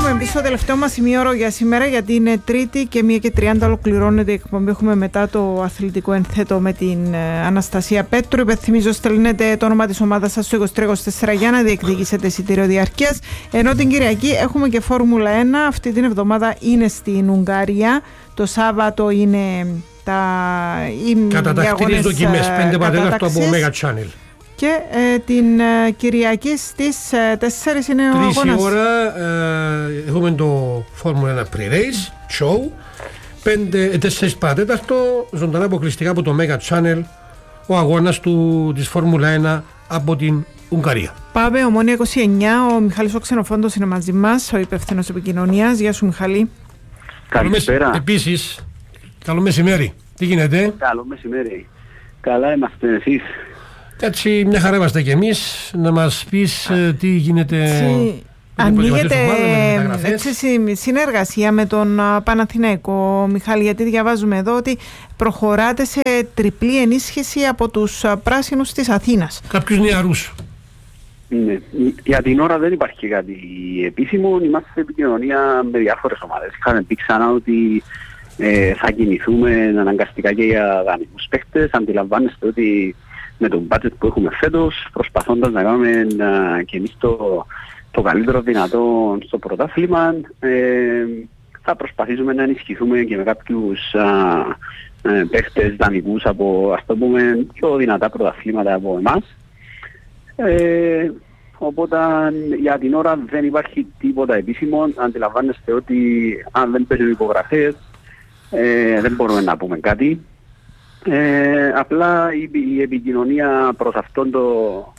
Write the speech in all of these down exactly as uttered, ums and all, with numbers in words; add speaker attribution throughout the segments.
Speaker 1: έχουμε μπει στο τελευταίο μας σημείο για σήμερα, γιατί είναι Τρίτη και μία και τριάντα ολοκληρώνεται η εκπομπή. Έχουμε μετά το αθλητικό ενθέτω με την Αναστασία Πέτρου. Υπενθυμίζω, στέλνετε το όνομα της ομάδας σας στο είκοσι τρία είκοσι τέσσερα για να διεκδικήσετε εισιτήριο διαρκείας. Ενώ την Κυριακή έχουμε και Φόρμουλα ένα. Αυτή την εβδομάδα είναι στην Ουγγαρία. Το Σάββατο είναι τα
Speaker 2: κατατακτήριες δοκιμές, πέντε πατέταρτο από Mega Channel.
Speaker 1: Και ε, την ε, Κυριακή στις ε, τέσσερις είναι ο αγώνας.
Speaker 2: Τρεις η ώρα ε, έχουμε το Formula ένα Pre-Race Show. τέσσερα παρατέταρτο, ζωντανά αποκλειστικά από το Mega Channel, ο αγώνας του, της Φόρμουλα ένα από την Ουγγαρία.
Speaker 1: Πάμε Ομόνια είκοσι εννιά, ο Μιχάλης ο Ξενοφόντος είναι μαζί μας, ο υπεύθυνος επικοινωνίας. Γεια σου Μιχάλη.
Speaker 3: Καλησπέρα.
Speaker 2: Επίσης, καλό μεσημέρι. Τι γίνεται?
Speaker 3: Καλό μεσημέρι. Καλά είμαστε, εσείς?
Speaker 2: Έτσι, μια χαρά είμαστε κι εμείς. Να μας πεις ε, τι γίνεται.
Speaker 1: Έτσι, ανοίγεται έτσι, συνεργασία με τον Παναθηναϊκό, Μιχάλη, γιατί διαβάζουμε εδώ ότι προχωράτε σε τριπλή ενίσχυση από τους πράσινους της Αθήνας.
Speaker 2: Κάποιους νεαρούς.
Speaker 3: Ναι. Για την ώρα δεν υπάρχει κάτι επίσημο. Είμαστε σε επικοινωνία με διάφορες ομάδες. Είχαμε πει ξανά ότι ε, θα κινηθούμε αναγκαστικά και για δανεικούς παίκτες. Αντιλαμβάνεστε ότι με τον budget που έχουμε φέτος, προσπαθώντας να κάνουμε uh, και εμείς το, το καλύτερο δυνατό στο πρωτάθλημα, ε, θα προσπαθήσουμε να ενισχυθούμε και με κάποιους uh, uh, παίχτες δανεικούς από, ας το πούμε, πιο δυνατά πρωταθλήματα από εμάς. Ε, οπότε για την ώρα δεν υπάρχει τίποτα επίσημο. Αντιλαμβάνεστε ότι αν δεν παίζουν υπογραφές ε, δεν μπορούμε να πούμε κάτι. Ε, απλά η, η επικοινωνία προς αυτόν το,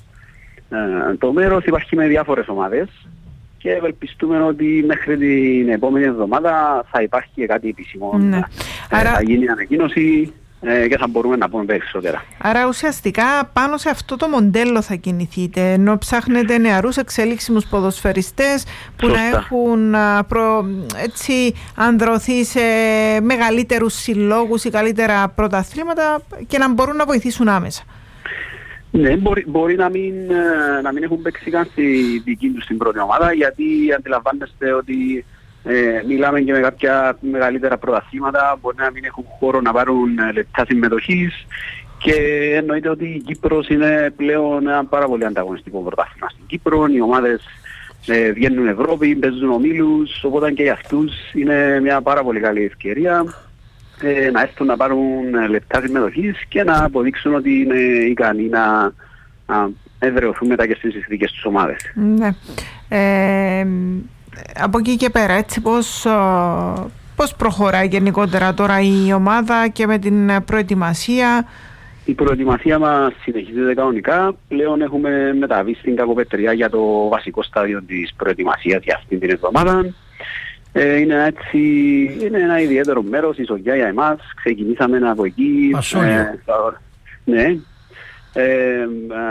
Speaker 3: ε, το μέρος υπάρχει με διάφορες ομάδες και ευελπιστούμε ότι μέχρι την επόμενη εβδομάδα θα υπάρχει και κάτι επίσημο.
Speaker 1: Ναι.
Speaker 3: Ε,
Speaker 1: Άρα...
Speaker 3: θα γίνει ανακοίνωση ε, και θα μπορούμε να πούμε περισσότερα.
Speaker 1: Άρα ουσιαστικά πάνω σε αυτό το μοντέλο θα κινηθείτε, ενώ ψάχνετε νεαρούς εξελίξιμους ποδοσφαιριστές που Σωστά. να έχουν προ, έτσι, ανδρωθεί σε μεγαλύτερους συλλόγους ή καλύτερα πρωταθλήματα και να μπορούν να βοηθήσουν άμεσα.
Speaker 3: Ναι, μπορεί, μπορεί να, μην, να μην έχουν παίξει καν στη δική τους στην πρώτη ομάδα, γιατί αντιλαμβάνεστε ότι Ε, μιλάμε και με κάποια μεγαλύτερα πρωταθλήματα, μπορεί να μην έχουν χώρο να πάρουν λεπτά συμμετοχής και εννοείται ότι η Κύπρος είναι πλέον ένα πάρα πολύ ανταγωνιστικό πρωτάθλημα στην Κύπρο. Οι ομάδες ε, βγαίνουν Ευρώπη, παίζουν ομίλους, οπότε και για αυτούς είναι μια πάρα πολύ καλή ευκαιρία ε, να έρθουν να πάρουν λεπτά συμμετοχής και να αποδείξουν ότι είναι ικανοί να, να εδραιωθούν μετά και στις δικές τους ομάδες.
Speaker 1: Ναι. Ε, Από εκεί και πέρα, έτσι πώς, πώς προχωράει γενικότερα τώρα η ομάδα και με την προετοιμασία?
Speaker 3: Η προετοιμασία μας συνεχίζεται κανονικά. Πλέον έχουμε μεταβεί στην Κακοπετριά για το βασικό στάδιο της προετοιμασίας για αυτήν την εβδομάδα. Ε, είναι έτσι, είναι ένα ιδιαίτερο μέρος, η Σογιά για εμάς. Ξεκινήσαμε από εκεί.
Speaker 2: Πασόλιο.
Speaker 3: Ε, ναι. Ε, ε,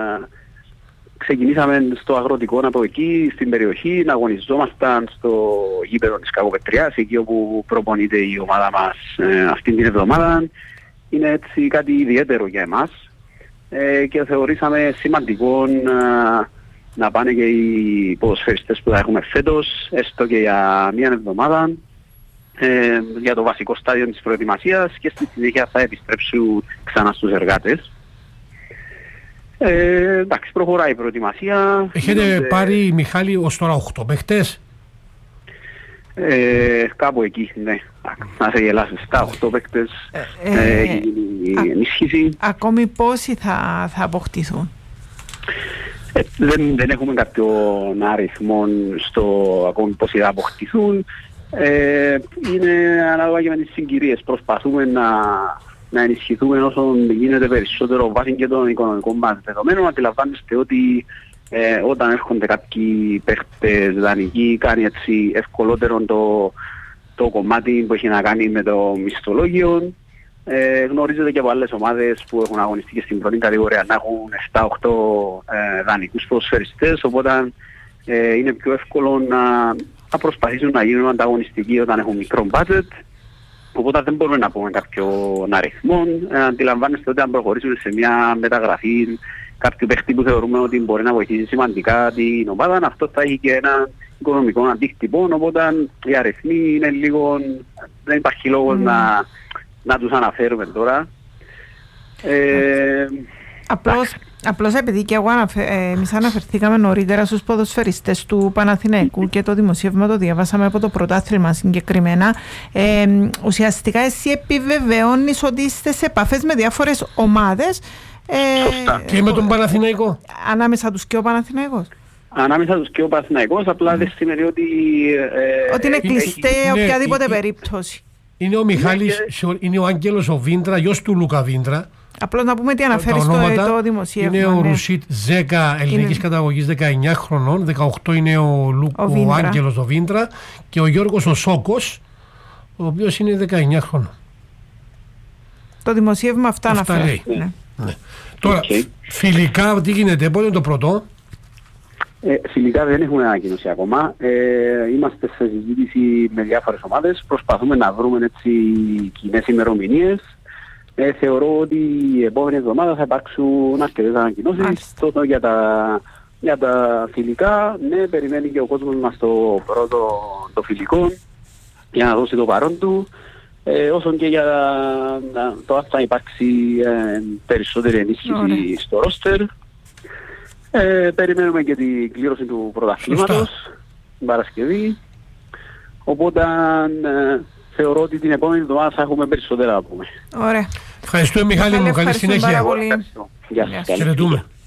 Speaker 3: Ξεκινήσαμε στο αγροτικό από εκεί, στην περιοχή, να αγωνιζόμασταν στο γήπεδο της Κακοπετριάς, εκεί όπου προπονείται η ομάδα μας ε, αυτήν την εβδομάδα. Είναι έτσι κάτι ιδιαίτερο για εμάς ε, και θεωρήσαμε σημαντικό να, να πάνε και οι ποδοσφαιριστές που θα έχουμε φέτος, έστω και για μία εβδομάδα, ε, για το βασικό στάδιο της προετοιμασίας και στη συνέχεια θα επιστρέψουν ξανά στους εργάτες. Ε, εντάξει, προχωράει η προετοιμασία.
Speaker 2: Έχετε
Speaker 3: Είμαστε...
Speaker 2: πάρει, Μιχάλη, ως τώρα οκτώ παίχτες?
Speaker 3: Ε, κάπου εκεί, ναι. Να σε γελάσεις, στα οκτώ παίχτες
Speaker 1: ε, ε,
Speaker 3: έχει γίνει η ενίσχυση.
Speaker 1: Ακόμη πόσοι θα, θα αποκτηθούν?
Speaker 3: Ε, δεν, δεν έχουμε κάποιον αριθμό στο ακόμη πόσοι θα αποκτηθούν. Ε, είναι ανάλογα και με τις συγκυρίες. Προσπαθούμε να... να ενισχυθούμε όσο γίνεται περισσότερο βάσει και των οικονομικών μας δεδομένων. Αντιλαμβάνεστε ότι ε, όταν έρχονται κάποιοι παίχτες δανεικοί κάνει έτσι ευκολότερο το, το κομμάτι που έχει να κάνει με το μισθολόγιο. Ε, γνωρίζετε και από άλλες ομάδες που έχουν αγωνιστεί και στην πρώτη κατηγορία να έχουν επτά οκτώ ε, δανεικούς ποδοσφαιριστές, οπότε ε, είναι πιο εύκολο να, να προσπαθήσουν να γίνουν ανταγωνιστικοί όταν έχουν μικρό budget. Οπότε δεν μπορούμε να πούμε κάποιον αριθμό. Ε, αντιλαμβάνεστε ότι αν προχωρήσουμε σε μια μεταγραφή κάποιου παίχτη που θεωρούμε ότι μπορεί να βοηθήσει σημαντικά την ομάδα, αυτό θα έχει και ένα οικονομικό αντίκτυπο, οπότε οι αριθμοί είναι λίγο, δεν υπάρχει λόγος mm. να, να τους αναφέρουμε τώρα. Ε,
Speaker 1: Απλώς, απλώς επειδή και εγώ αναφε, ε, εμείς αναφερθήκαμε νωρίτερα στους ποδοσφαιριστές του Παναθηναϊκού και το δημοσίευμα το διαβάσαμε από το πρωτάθλημα συγκεκριμένα, ε, ουσιαστικά εσύ επιβεβαιώνεις ότι είστε σε επαφές με διάφορες ομάδες.
Speaker 3: Ε, Σωστά.
Speaker 2: Και με τον Παναθηναϊκό.
Speaker 1: Ανάμεσα τους και ο Παναθηναϊκός.
Speaker 3: Ανάμεσα τους και ο Παναθηναϊκός, απλά mm. δεν σημαίνει ότι...
Speaker 1: Ε, ότι είναι κλειστέ ε, οποιαδήποτε είναι, περίπτωση.
Speaker 2: Είναι ο Μιχάλης, ναι, και... είναι ο Άγγελος ο Βίντρα, γιος του Λούκα Βίντρα.
Speaker 1: Απλώς να πούμε τι αναφέρει στο το δημοσίευμα.
Speaker 2: Είναι ο
Speaker 1: ναι.
Speaker 2: Ρουσίτ Ζέκα, ελληνικής είναι... καταγωγής δεκαεννιά χρονών, δεκαοκτώ είναι ο, Λου... ο, ο Άγγελος ο Βίντρα και ο Γιώργος ο Σόκος, ο οποίος είναι δεκαεννιά χρονών.
Speaker 1: Το δημοσίευμα αυτά, αυτά αναφέρει.
Speaker 2: Ναι. Ναι. Ναι. Τώρα, okay. φιλικά τι γίνεται, πότε είναι το πρώτο?
Speaker 3: Ε, φιλικά δεν έχουμε ανακοίνωση ακόμα. Ε, είμαστε σε συζήτηση με διάφορες ομάδες. Προσπαθούμε να βρούμε έτσι κοινές ημερομηνίες. Ε, θεωρώ ότι η επόμενη εβδομάδα θα υπάρξουν αρκετές ανακοινώσεις. Τότε για τα, για τα φιλικά, ναι, περιμένει και ο κόσμος μας το πρώτο το φιλικό για να δώσει το παρόν του. Ε, όσον και για το αν θα υπάρξει ε, περισσότερη ενίσχυση Ωραία. στο ρόστερ. Ε, περιμένουμε και την κλήρωση του πρωταθλήματος την Παρασκευή. Οπότε ε, θεωρώ ότι την επόμενη εβδομάδα θα έχουμε περισσότερα να πούμε.
Speaker 1: Ωραία.
Speaker 2: Ευχαριστούμε Μιχάλη μου, καλή συνέχεια.
Speaker 1: Πάρα πολύ.
Speaker 3: Γεια σας.
Speaker 2: Χαιρετούμε.